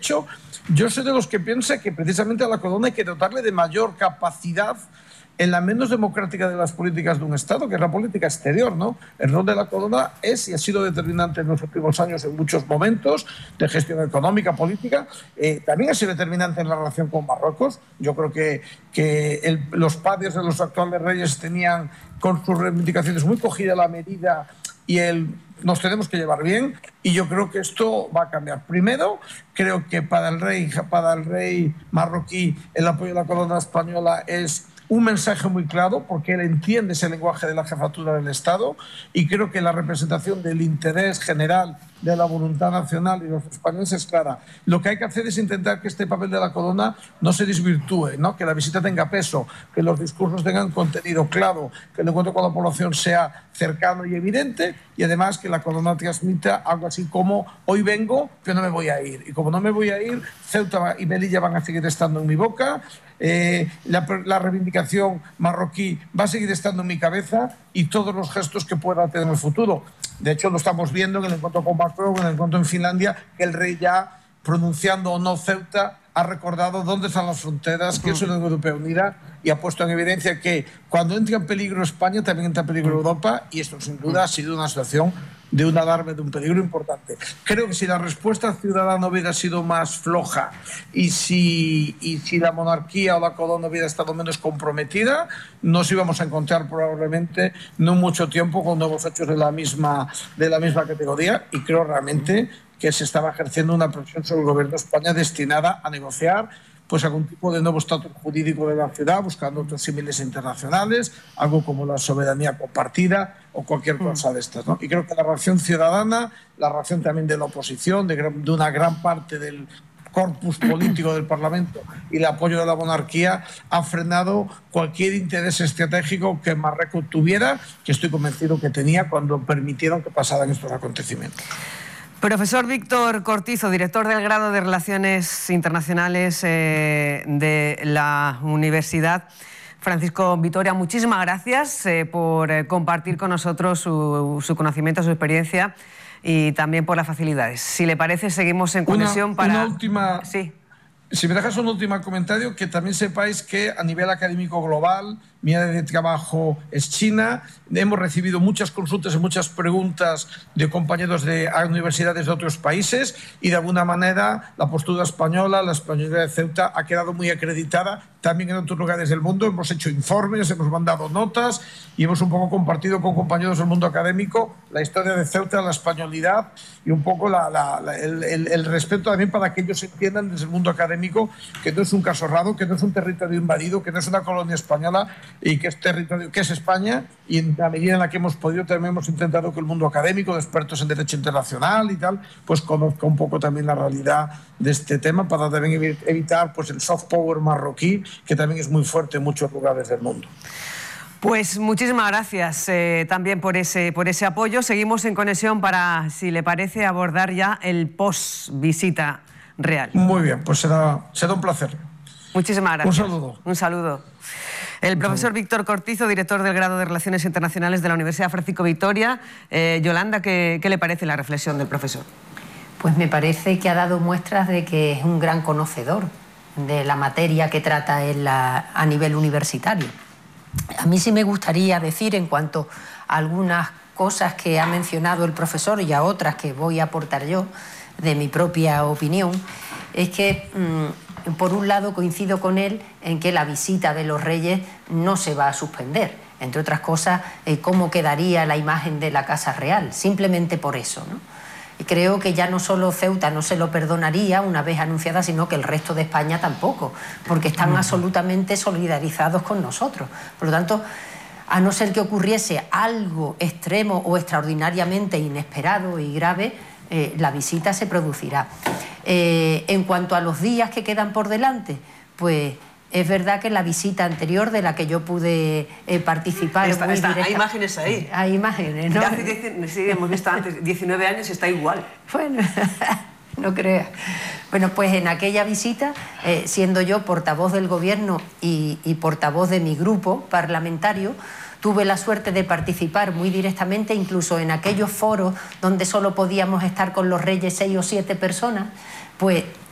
hecho, yo soy de los que piensa que precisamente a la corona hay que dotarle de mayor capacidad en la menos democrática de las políticas de un Estado, que es la política exterior, ¿no? El rol de la corona es y ha sido determinante en los últimos años en muchos momentos de gestión económica, política. También ha sido determinante en la relación con Marruecos. Yo creo que los padres de los actuales reyes tenían con sus reivindicaciones muy cogida la medida y nos tenemos que llevar bien, y yo creo que esto va a cambiar. Primero, creo que para el rey marroquí el apoyo de la corona española es un mensaje muy claro, porque él entiende ese lenguaje de la jefatura del Estado, y creo que la representación del interés general, de la voluntad nacional y de los españoles es clara. Lo que hay que hacer es intentar que este papel de la corona no se desvirtúe, ¿no? Que la visita tenga peso, que los discursos tengan contenido claro, que el encuentro con la población sea cercano y evidente, y además que la corona transmita algo así como: hoy vengo, pero no me voy a ir. Y como no me voy a ir, Ceuta y Melilla van a seguir estando en mi boca, la reivindicación marroquí va a seguir estando en mi cabeza, y todos los gestos que pueda tener en el futuro. De hecho, lo estamos viendo en el encuentro con Macron, en el encuentro en Finlandia, que el rey ya, pronunciando o no Ceuta, ha recordado dónde están las fronteras, que es una Unión Europea unida, y ha puesto en evidencia que cuando entra en peligro España, también entra en peligro Europa, y esto sin duda ha sido una situación de un alarme, de un peligro importante. Creo que si la respuesta ciudadana hubiera sido más floja y si la monarquía o la corona hubiera estado menos comprometida, nos íbamos a encontrar probablemente no mucho tiempo con nuevos hechos de la misma categoría, y creo realmente que se estaba ejerciendo una presión sobre el gobierno de España destinada a negociar pues algún tipo de nuevo estatus jurídico de la ciudad, buscando otros símiles internacionales, algo como la soberanía compartida o cualquier cosa de estas, ¿no? Y creo que la reacción ciudadana, la reacción también de la oposición, de una gran parte del corpus político del Parlamento y el apoyo de la monarquía ha frenado cualquier interés estratégico que Marruecos tuviera, que estoy convencido que tenía cuando permitieron que pasaran estos acontecimientos. Profesor Víctor Cortizo, director del grado de Relaciones Internacionales de la Universidad Francisco Vitoria, muchísimas gracias por compartir con nosotros su conocimiento, su experiencia y también por las facilidades. Si le parece, seguimos en conexión para... Una última... Sí. Si me dejas un último comentario, que también sepáis que a nivel académico global, mi área de trabajo es China. Hemos recibido muchas consultas y muchas preguntas de compañeros de universidades de otros países, y de alguna manera la postura española, la españolidad de Ceuta, ha quedado muy acreditada también en otros lugares del mundo. Hemos hecho informes, hemos mandado notas y hemos un poco compartido con compañeros del mundo académico la historia de Ceuta, la españolidad y un poco el respeto también para que ellos entiendan desde el mundo académico que no es un caso raro, que no es un territorio invadido, que no es una colonia española, y que es territorio, que es España, y en la medida en la que hemos podido también hemos intentado que el mundo académico, de expertos en derecho internacional y tal, pues conozca un poco también la realidad de este tema, para también evitar pues el soft power marroquí, que también es muy fuerte en muchos lugares del mundo. Pues muchísimas gracias también por ese apoyo. Seguimos en conexión para, si le parece, abordar ya el post-visita real. Muy bien, pues será un placer. Muchísimas gracias. Un saludo. Un saludo. El profesor Víctor Cortizo, director del grado de Relaciones Internacionales de la Universidad Francisco Vitoria. Yolanda, ¿qué le parece la reflexión del profesor? Pues me parece que ha dado muestras de que es un gran conocedor de la materia que trata él a nivel universitario. A mí sí me gustaría decir, en cuanto a algunas cosas que ha mencionado el profesor y a otras que voy a aportar yo, de mi propia opinión, es que por un lado coincido con él en que la visita de los reyes no se va a suspender, entre otras cosas cómo quedaría la imagen de la Casa Real, simplemente por eso, ¿no? Y creo que ya no solo Ceuta no se lo perdonaría una vez anunciada, sino que el resto de España tampoco, porque están absolutamente solidarizados con nosotros. Por lo tanto, a no ser que ocurriese algo extremo o extraordinariamente inesperado y grave, la visita se producirá. En cuanto a los días que quedan por delante, pues es verdad que la visita anterior de la que yo pude participar... Hay imágenes ahí. Hay imágenes, ¿no? Sí, hemos visto antes, 19 años y está igual. Bueno, no creas. Bueno, pues en aquella visita, siendo yo portavoz del gobierno y portavoz de mi grupo parlamentario, tuve la suerte de participar muy directamente, incluso en aquellos foros donde solo podíamos estar con los reyes 6 o 7 personas, pues